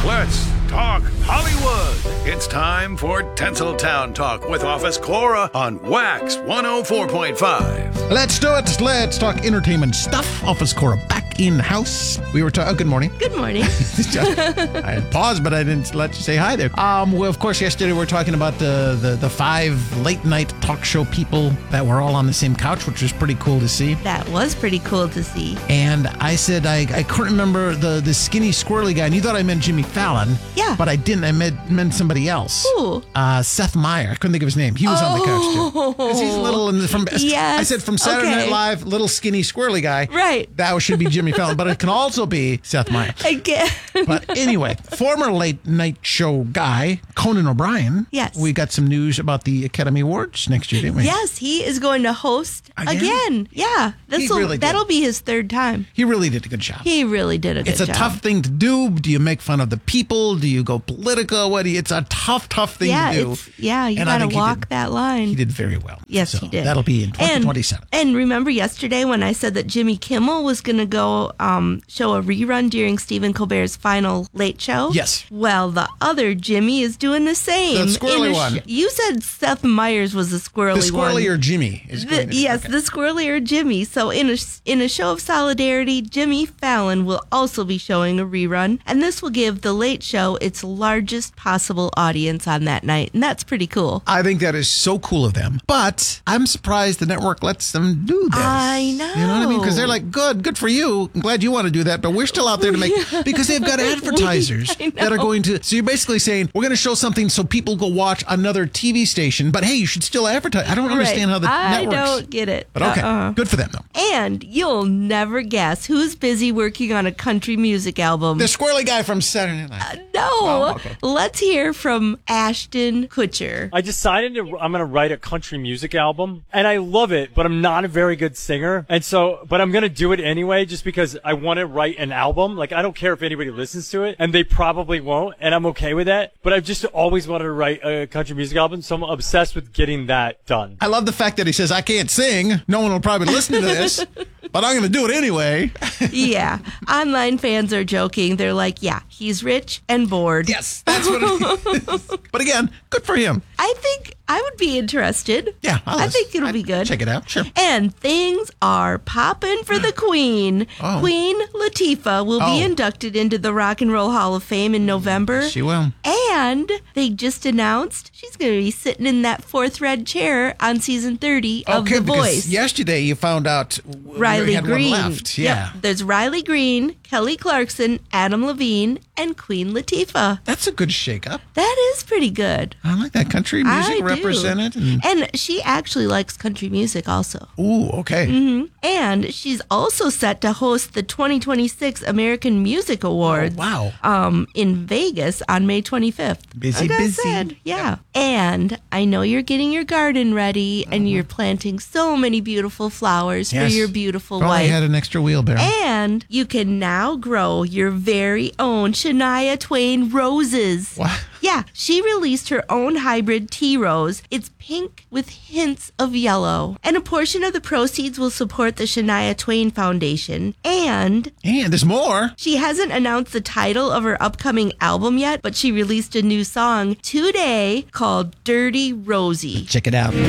Let's talk Hollywood. It's time for Tinseltown Talk with Office Cora on Wax 104.5. Let's do it. Let's talk entertainment stuff. Office Cora back in house. We were talking. Good morning. Good morning. I had paused, but I didn't let you say hi there. Well, of course, yesterday we were talking about the 5 late night talk show people that were all on the same couch, which was pretty cool to see. That was pretty cool to see. And I said I couldn't remember the skinny squirrely guy, and you thought I meant Jimmy Fallon. Yeah. But I didn't. I meant somebody else. Ooh. Seth Meyer. I couldn't think of his name. He was on the couch too. Because he's little and from. Yes. I said from Saturday Okay. Night Live, little skinny squirrely guy. Right. That should be Jimmy Fallon, but it can also be Seth Meyer. Again. But anyway, former late night show guy, Conan O'Brien. Yes. We got some news about the Academy Awards next year, didn't we? Yes, he is going to host again. Yeah. That'll be his third time. He really did a good job. He really did a good job. It's a tough thing to do. Do you make fun of the people? Do you go political? It's a tough thing to do. You And I got to think walk that line. He did very well. Yes, So he did. That'll be in 2027. And remember yesterday when I said that Jimmy Kimmel was going to go show a rerun during Stephen Colbert's final late show? Yes. Well, the other Jimmy is doing the same. The squirrely one. You said Seth Meyers was the squirrely one. The squirrely or Jimmy is going to Yes, okay. the squirrely or Jimmy. So in a show of solidarity, Jimmy Fallon will also be showing a rerun, and this will give The Late Show its largest possible audience on that night, and that's pretty cool. I think that is so cool of them. But I'm surprised the network lets them do this. I know. You know what I mean? Because they're like, good for you. I'm glad you want to do that. But we're still out there to make, because they've got advertisers that are going to, so you're basically saying, we're going to show something so people go watch another TV station, but hey, you should still advertise. I don't understand how the networks. I don't get it. But okay, good for them though. And you'll never guess who's busy working on a country music album. The squirrely guy from Saturday Night Live. No. Oh, okay. Let's hear from Ashton Kutcher. I decided I'm going to write a country music album, and I love it, but I'm not a very good singer. But I'm going to do it anyway just because I want to write an album. Like, I don't care if anybody listens to it, and they probably won't, and I'm okay with that. But I've just always wanted to write a country music album, so I'm obsessed with getting that done. I love the fact that he says, I can't sing. No one will probably listen to this, but I'm going to do it anyway. Yeah. Online fans are joking. They're like, yeah, he's rich and bored. Yes, that's what it is. But again, good for him. I think I would be interested. Yeah, I think it'll be good. Check it out, sure. And things are popping for the Queen. Oh. Queen Latifah will be inducted into the Rock and Roll Hall of Fame in November. She will. And they just announced she's going to be sitting in that 4th red chair on season 30 of The Voice. Yesterday you found out Riley had Green. one left. Yeah. Yep. There's Riley Green, Kelly Clarkson, Adam Levine, and Queen Latifah. That's a good shakeup. That is pretty good. I like that. Country music I do. represented. And she actually likes country music also. Ooh, okay. Mm-hmm. And she's also set to host the 2026 American Music Awards. Oh, wow. In Vegas on May 25th. Busy. Yeah. Yep. And I know you're getting your garden ready and you're planting so many beautiful flowers for your beautiful Probably wife. had an extra wheelbarrow. And you can now grow your very own Shania Twain roses. What? Yeah, she released her own hybrid tea rose. It's pink with hints of yellow. And a portion of the proceeds will support the Shania Twain Foundation. And there's more. she hasn't announced the title of her upcoming album yet, but she released a new song today called Dirty Rosie. Check it out.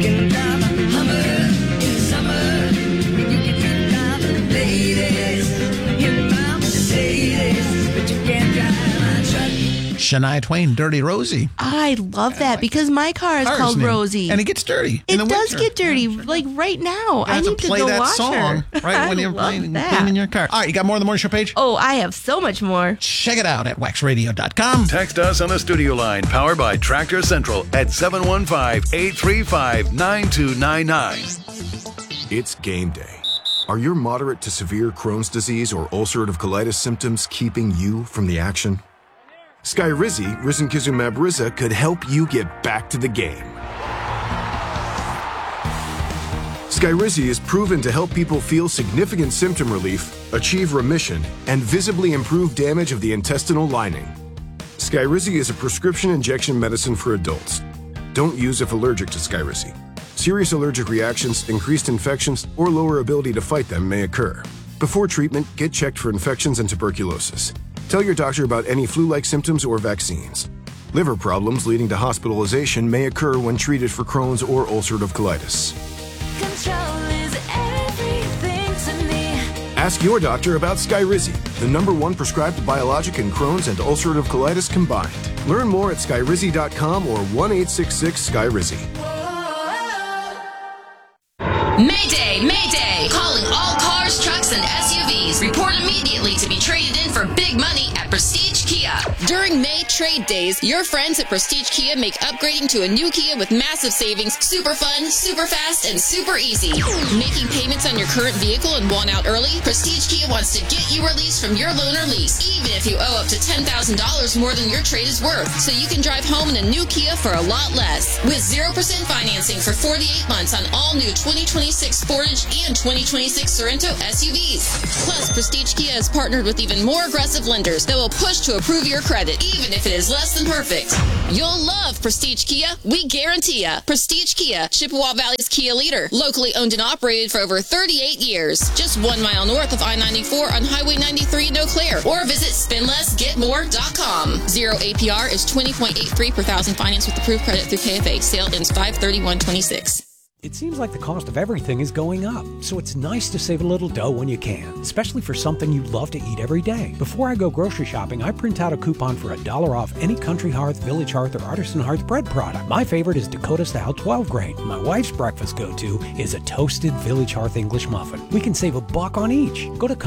Shania Twain, Dirty Rosie. I love that because my car is called Rosie. And it gets dirty. It in the does winter. get dirty, like right now. I need to play go that watch song her. right when I you're love playing that. in your car. All right, you got more on the morning show page? Oh, I have so much more. Check it out at waxradio.com. Text us on the studio line powered by Tractor Central at 715-835-9299. It's game day. Are your moderate to severe Crohn's disease or ulcerative colitis symptoms keeping you from the action? Skyrizi, risankizumab Riza, could help you get back to the game. Skyrizi is proven to help people feel significant symptom relief, achieve remission, and visibly improve damage of the intestinal lining. Skyrizi is a prescription injection medicine for adults. Don't use if allergic to Skyrizi. Serious allergic reactions, increased infections, or lower ability to fight them may occur. Before treatment, get checked for infections and tuberculosis. Tell your doctor about any flu-like symptoms or vaccines. Liver problems leading to hospitalization may occur when treated for Crohn's or ulcerative colitis. Control is everything to me. Ask your doctor about Skyrizi, the #1 prescribed biologic in Crohn's and ulcerative colitis combined. Learn more at skyrizi.com or 1-866-SKYRIZI. Mayday! Mayday! Calling all cars, trucks, and SUVs. Report immediately to be traded in for big money at Prestige Kia. During May Trade Days, your friends at Prestige Kia make upgrading to a new Kia with massive savings super fun, super fast, and super easy. Making payments on your current vehicle and want out early? Prestige Kia wants to get you released from your loan or lease, even if you owe up to $10,000 more than your trade is worth, so you can drive home in a new Kia for a lot less. With 0% financing for 48 months on all new 2026 Sportage and 2026 Sorento SUVs. Plus, Prestige Kia has partnered with even more aggressive lenders that will push to approve your credit, even if it is less than perfect. You'll love Prestige Kia. We guarantee ya. Prestige Kia, Chippewa Valley's Kia leader. Locally owned and operated for over 38 years. Just 1 mile north of I-94 on Highway 93 in Eau Claire. Or visit spendlessgetmore.com. 0 APR is 20.83 per thousand finance with approved credit through KFA. Sale ends 5/31/26. It seems like the cost of everything is going up, so it's nice to save a little dough when you can, especially for something you love to eat every day. Before I go grocery shopping, I print out a coupon for $1 off any Country Hearth, Village Hearth, or Artisan Hearth bread product. My favorite is Dakota Style 12 grain. My wife's breakfast go-to is a toasted Village Hearth English muffin. We can save $1 on each. Go to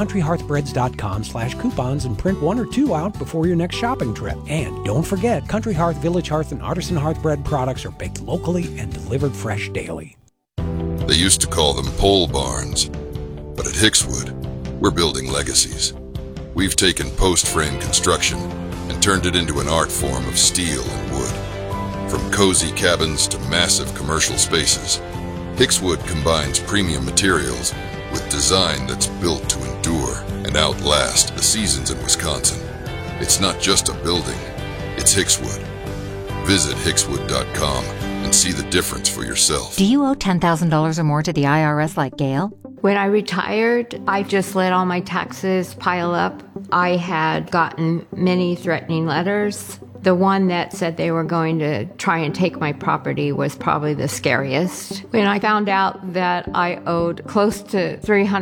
countryhearthbreads.com/coupons and print 1 or 2 out before your next shopping trip. And don't forget, Country Hearth, Village Hearth, and Artisan Hearth bread products are baked locally and delivered fresh daily. They used to call them pole barns, but at Hickswood, we're building legacies. We've taken post-frame construction and turned it into an art form of steel and wood. From cozy cabins to massive commercial spaces, Hickswood combines premium materials with design that's built to endure and outlast the seasons in Wisconsin. It's not just a building, it's Hickswood. Visit hickswood.com and see the difference for yourself. Do you owe $10,000 or more to the IRS like Gail? When I retired, I just let all my taxes pile up. I had gotten many threatening letters. The one that said they were going to try and take my property was probably the scariest. When I found out that I owed close to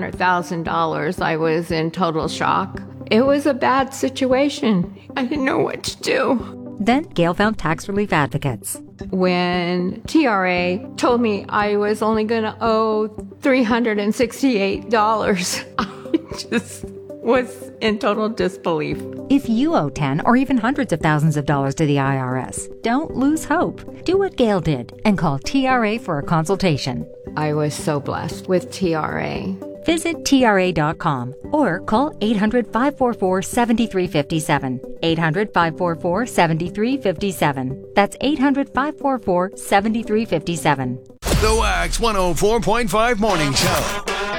$300,000, I was in total shock. It was a bad situation. I didn't know what to do. Then Gail found tax relief advocates. When TRA told me I was only going to owe $368, I just was in total disbelief. If you owe 10 or even hundreds of thousands of dollars to the IRS, don't lose hope. Do what Gail did and call TRA for a consultation. I was so blessed with TRA. Visit TRA.com or call 800-544-7357. 800-544-7357. That's 800-544-7357. The Wax 104.5 Morning Show.